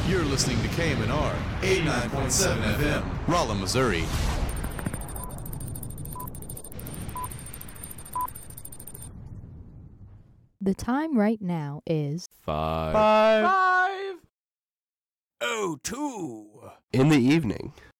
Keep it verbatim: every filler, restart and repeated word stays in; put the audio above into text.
You're listening to K M N R eighty-nine point seven F M, Rolla, Missouri. The time right now is Five. Five. Five. Oh, two. In the evening.